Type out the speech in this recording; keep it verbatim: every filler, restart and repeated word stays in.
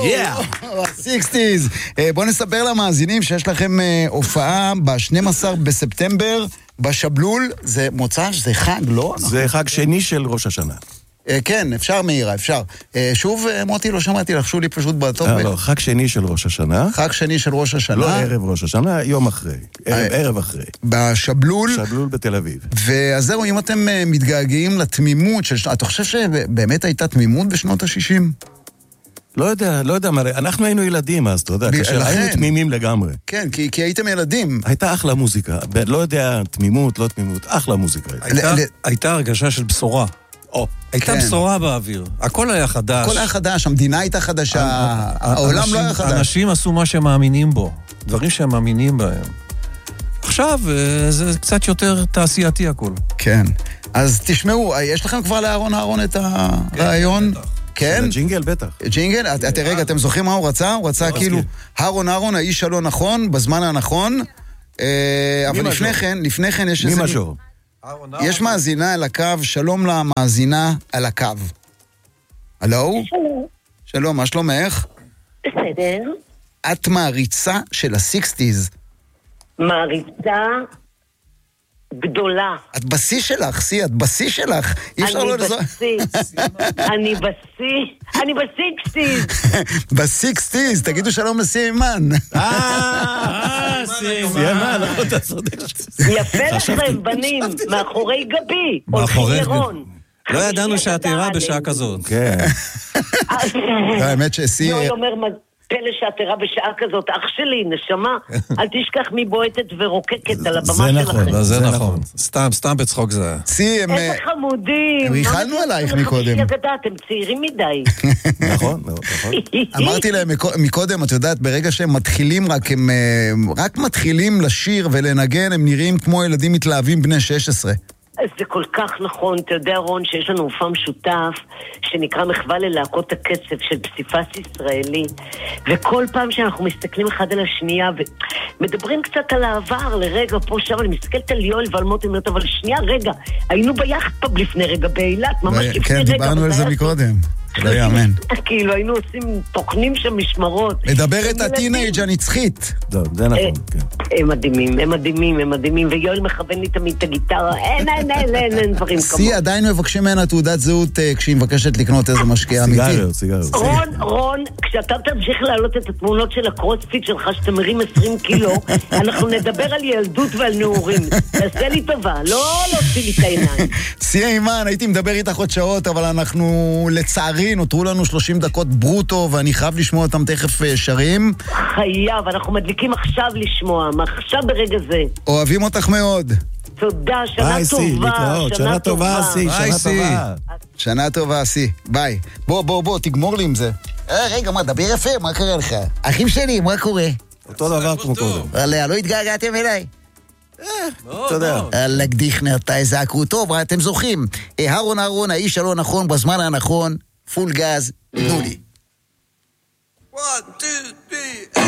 ה-סיקסטיז. בואו נספר למאזינים שיש לכם הופעה ב-שנים עשר בספטמבר בשבלול. זה מוצ"ש, זה חג, לא? זה חג שני של ראש השנה. כן, אפשר מהירה, אפשר. שוב, מוטי, לא שמעתי, לחשו לי פשוט בטוב. לא, לא, חג שני של ראש השנה. חג שני של ראש השנה. לא ערב ראש השנה, יום אחרי. ערב, ערב אחרי. בשבלול. שבלול בתל אביב. ואז זהו, אם אתם מתגעגעים לתמימות של... אתה חושב שבאמת הייתה תמימות בשנות ה-שישים? לא יודע, לא יודע, אנחנו היינו ילדים אז, אתה יודע, כשהיינו תמימים לגמרי. כן, כי, כי הייתם ילדים. הייתה אחלה מוזיקה, לא יודע, תמימות, לא תמימות, אחלה מוזיקה. הייתה, הייתה הרגשה של בשורה. או, הייתה כן. בשורה באוויר. הכל היה חדש. הכל היה חדש, המדינה הייתה חדשה, העולם אנשים, לא היה חדש. אנשים עשו מה שהם מאמינים בו, דברים שהם מאמינים בהם. עכשיו, זה קצת יותר תעשייתי הכל. כן. אז תשמעו, יש לכם כבר לאהרון אהרון את הרעיון? כן, כן? ג'ינגל בטח. ג'ינגל? את, רגע, אתם זוכרים מה הוא רצה? הוא רצה כאילו, אהרון אהרון, האיש הלא נכון, בזמן הנכון. אבל לפני כן, לפני כן יש איזה... מי משור? יש מאזינה על הקו, שלום למאזינה על הקו. הלו? שלום. שלום, מה שלומך? בסדר. את מעריצה של ה-סיקסטיז. מעריצה גדולה. את בשיא שלך, סי, את בשיא שלך. אני בשיא. אני בשיא. אני בסיקסטיז. בסיקסטיז, תגידו שלום לסי אימן. אה, סי אימן, אתה צודק. יפה לכם, בנים, מאחורי גבי. מאחורי גבי. לא ידענו שאת עירה בשעה כזאת. כן. האמת שסי... יואל אומר... פלא שעתרה בשעה כזאת, אח שלי, נשמה, אל תשכח מי בועטת ורוקקת על הבמה שלכם. זה נכון, זה נכון. סתם, סתם בצחוק זה. סי, הם... איזה חמודים. ריחלנו עלייך מקודם. אתם צעירים מדי. נכון, נכון. אמרתי להם מקודם, את יודעת, ברגע שהם מתחילים רק, הם רק מתחילים לשיר ולנגן, הם נראים כמו ילדים מתלהבים בני שש עשרה. זה כל כך נכון, אתה יודע רון שיש לנו הופעה משותף שנקרא מחווה ללהקות הקצב של פסיפס ישראלי, וכל פעם שאנחנו מסתכלים אחד על השנייה ומדברים קצת על העבר לרגע פה שם, אני מסתכלת על יואל ועל מוטי, אבל שנייה רגע, היינו ביחד פאב לפני רגע באילת, ממש לפני רגע. כן, דיברנו על זה מקודם. לא יאמן. כאילו היינו עושים תוכנים שם משמרות. מדברת הטינאג' הנצחית. זה נכון, כן. הם מדהימים, הם מדהימים, הם מדהימים, ויואל מכוון לי תמיד את הגיטרה, אין, אין, אין, אין, אין דברים כמוך. סי, עדיין מבקשים ממנה תעודת זהות כשהיא מבקשת לקנות איזה משקיע אמיתי. סיגריות, סיגריות. רון, רון, כשאתה תמשיך להעלות את התמונות של הקרוספיט שלך, שאתה מרים עשרים קילו, אנחנו נדבר על ילדות ועל נעורים. תעשה לי טובה, לא להוציא לי את העיניים. סי, אימן, הייתי מדבר איתך עוד שעות, אבל אנחנו לצערי נותרו לנו שלושים דקות ברוטו, ואני חייב לשמוע אותם תכף שרים. חייב, אנחנו מדליקים עכשיו לשמוע, עכשיו ברגע זה. אוהבים אותך מאוד. תודה, שנה טובה. שנה טובה, סי, שנה טובה. שנה טובה, סי. ביי. בוא, בוא, בוא, תגמור לי עם זה. רגע, מה, דבר יפה, מה קרה לך? אחים שלי, מה קורה? אותו דבר כמו קודם. לא התגעגעתם אליי? אתה יודע. אלק דיכנר, תזעקו טוב, אתם זוכים. אהרון אהרון, האיש הלא נכון, בזמן הנכון, פול גז, תנו לי. one, two, three